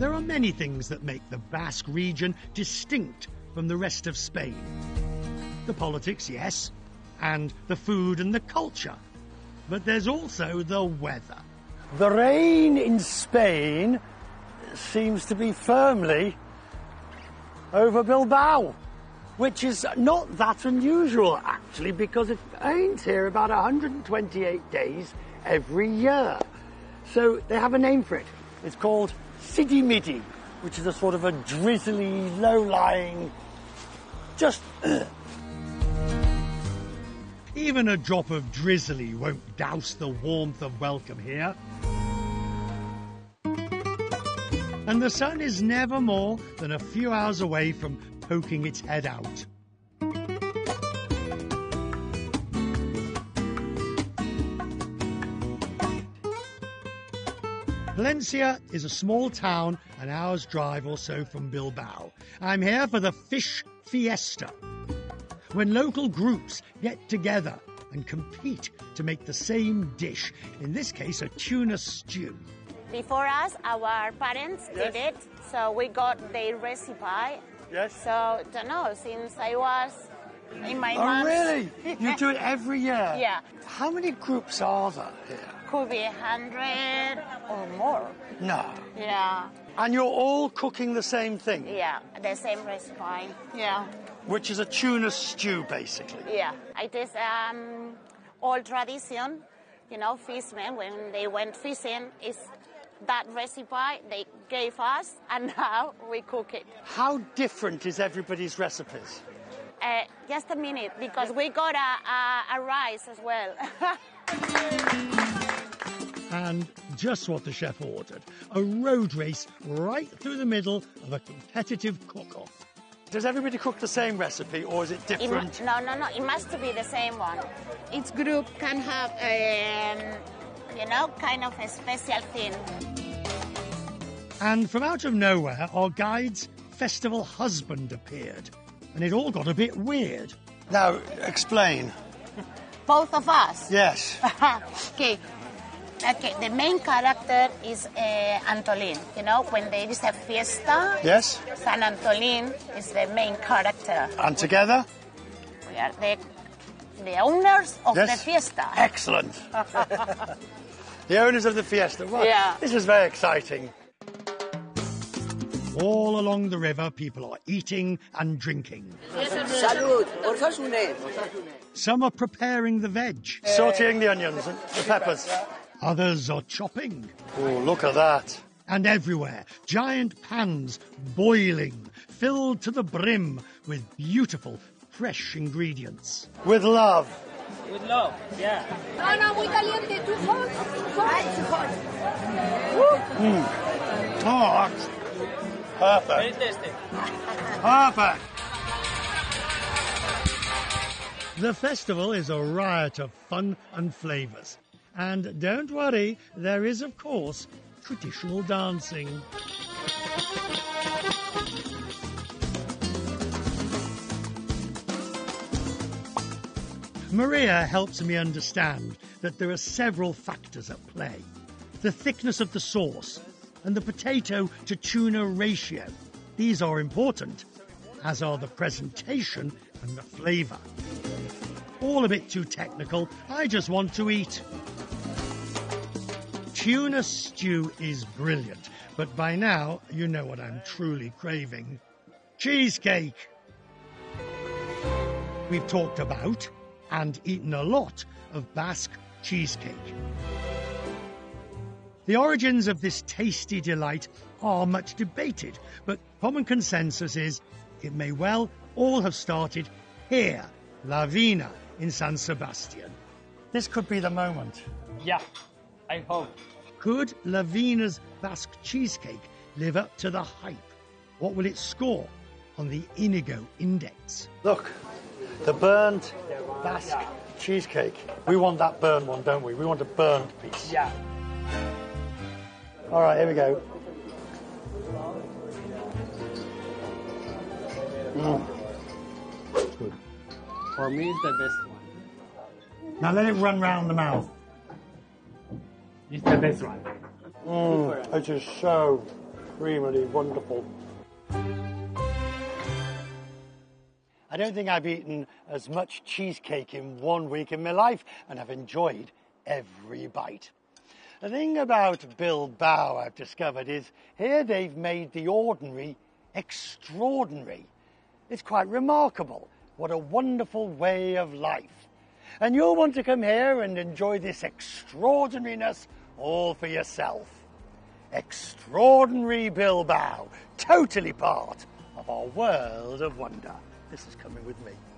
There are many things that make the Basque region distinct from the rest of Spain. The politics, yes, and the food and the culture. But there's also the weather. The rain in Spain seems to be firmly over Bilbao, which is not that unusual, actually, because it rains here about 128 days every year. So they have a name for it. It's called Sidimidi, which is a sort of a drizzly, low-lying, just... Even a drop of drizzly won't douse the warmth of welcome here. And the sun is never more than a few hours away from poking its head out. Valencia is a small town an hour's drive or so from Bilbao. I'm here for the Fish Fiesta, when local groups get together and compete to make the same dish, in this case a tuna stew. Before us, our parents did it, so we got their recipe. Yes. So, don't know, since I was in my Oh, really? You do it every year? Yeah. How many groups are there here? Could be 100 or more. No. Yeah. And you're all cooking the same thing? Yeah, the same recipe. Yeah. Which is a tuna stew, basically? Yeah. It is old tradition, you know, fishermen, when they went fishing, is that recipe they gave us, and now we cook it. How different is everybody's recipes? Just a minute, because we got a rice as well. And just what the chef ordered, a road race right through the middle of a competitive cook-off. Does everybody cook the same recipe, or is it different? No, it must be the same one. Each group can have, you know, kind of a special thing. And from out of nowhere, our guide's festival husband appeared, and it all got a bit weird. Now, explain. Both of us? Yes. Okay, the main character is Antolin. You know, when there is a fiesta, Yes. San Antolin is the main character. And together? We are the owners of Yes. the fiesta. Excellent. The owners of the fiesta. Well, Yeah. This is very exciting. All along the river, people are eating and drinking. Salud, osasune. Some are preparing the veg. Sauteing the onions and the peppers. Others are chopping. Oh, look at that. And everywhere, giant pans boiling, filled to the brim with beautiful, fresh ingredients. With love. With love, yeah. No, muy caliente, too hot, too hot. Oh, that's perfect. Very tasty. Perfect. The festival is a riot of fun and flavours. And don't worry, there is, of course, traditional dancing. Maria helps me understand that there are several factors at play. The thickness of the sauce and the potato to tuna ratio. These are important, as are the presentation and the flavour. All a bit too technical, I just want to eat. Tuna stew is brilliant, but by now you know what I'm truly craving. Cheesecake! We've talked about and eaten a lot of Basque cheesecake. The origins of this tasty delight are much debated, but common consensus is it may well all have started here, La Vina, in San Sebastian. This could be the moment. Yeah, I hope. Could La Vina's Basque cheesecake live up to the hype? What will it score on the Inigo Index? Look, the burnt Basque cheesecake. We want that burnt one, don't we? We want a burnt piece. Yeah. All right, here we go. Good. For me, it's the best one. Now let it run round the mouth. It's the best one. It is so Really wonderful. I don't think I've eaten as much cheesecake in 1 week in my life, and I've enjoyed every bite. The thing about Bilbao I've discovered is here they've made the ordinary extraordinary. It's quite remarkable. What a wonderful way of life. And you'll want to come here and enjoy this extraordinariness all for yourself. Extraordinary Bilbao, totally part of our world of wonder. This is coming with me.